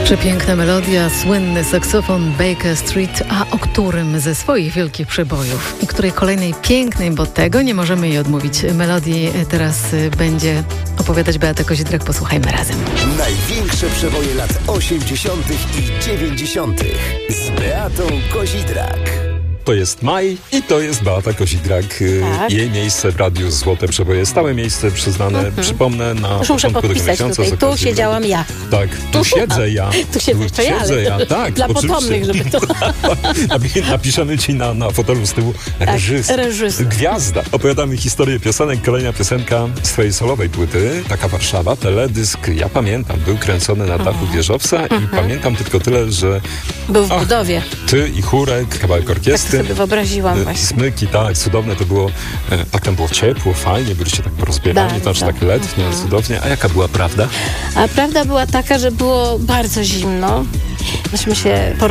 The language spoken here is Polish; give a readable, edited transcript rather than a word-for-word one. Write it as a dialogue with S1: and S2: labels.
S1: Przepiękna melodia, słynny saksofon Baker Street, a o którym ze swoich wielkich przebojów i której kolejnej pięknej, bo tego nie możemy jej odmówić, melodii teraz będzie opowiadać Beata Kozidrak. Posłuchajmy razem.
S2: Największe przeboje lat 80. i 90. z Beatą Kozidrak.
S3: To jest Maj i to jest Beata Kozidrak.
S4: Tak.
S3: Jej miejsce w Radiu Złote Przeboje. Stałe miejsce przyznane, przypomnę, na
S4: Już muszę
S3: początku tego
S4: podpisać
S3: miesiąca.
S4: tutaj. Tu siedziałam ja.
S3: Tak, tu siedzę ja.
S4: Tu siedzę jeszcze ja, ale
S3: tak,
S4: dla
S3: oczywiście.
S4: potomnych, żeby to...
S3: Napiszemy ci na fotelu z tyłu reżyser. Gwiazda. Opowiadamy historię piosenek. Kolejna piosenka z twojej solowej płyty. Taka Warszawa, teledysk. Ja pamiętam, był kręcony na dachu wieżowca i pamiętam tylko tyle, że
S4: Był w budowie.
S3: ty i chórek, kawałek orkiestry.
S4: Tak sobie wyobraziłam właśnie.
S3: Smyki, tak, cudowne to było. Tak tam było ciepło, fajnie, byliście tak porozbierani, to znaczy tak letnio, cudownie. A jaka była prawda?
S4: A prawda była taka, że było bardzo zimno. Myśmy się